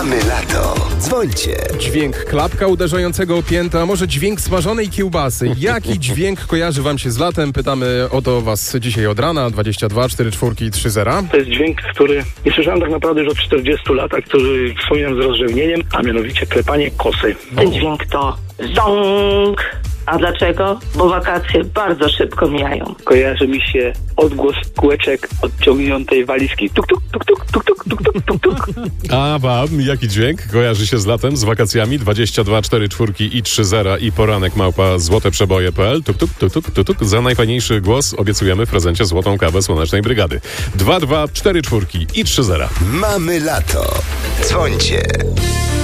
Mamy lato. Dzwońcie. Dźwięk klapka uderzającego o pięta, a może dźwięk smażonej kiełbasy. Jaki dźwięk kojarzy wam się z latem? Pytamy o to was dzisiaj od rana. 22 44 30. To jest dźwięk, który nie słyszałem tak naprawdę już od 40 lat, a który wspominam z rozrzewnieniem, a mianowicie klepanie kosy. Ten dźwięk to ząg. A dlaczego? Bo wakacje bardzo szybko mijają. Kojarzy mi się odgłos kółeczek odciągniętej walizki. Tuk, tuk, tuk, tuk, tuk, tuk, tuk, tuk, tuk, tuk. A wam jaki dźwięk kojarzy się z latem, z wakacjami? 22 44 i 30 i poranek małpa złoteprzeboje.pl. Tuk, tuk, tuk, tuk, tuk, tuk. Za najfajniejszy głos obiecujemy w prezencie złotą kawę Słonecznej Brygady. 22 44 i 30. Mamy lato. Dzwońcie.